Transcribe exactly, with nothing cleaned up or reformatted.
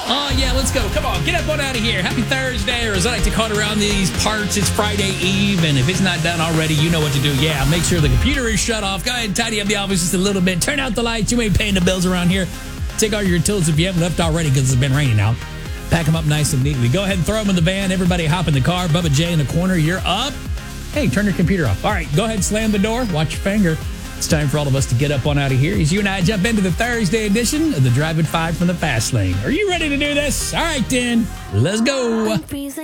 Oh, yeah, let's go. Come on, get up on out of here. Happy Thursday, or as I like to call it around these parts, it's Friday Eve, and if it's not done already, you know what to do. Yeah, make sure the computer is shut off. Go ahead and tidy up the office just a little bit. Turn out the lights. You ain't paying the bills around here. Take all your tools if you haven't left already because it's been raining out. Pack them up nice and neatly. Go ahead and throw them in the van. Everybody hop in the car. Bubba J in the corner, you're up. Hey, turn your computer off. All right, go ahead and slam the door. Watch your finger. It's time for all of us to get up on out of here as you and I jump into the Thursday edition of the Drive at Five from the Fast Lane. Are you ready to do this? All right, then. Let's go.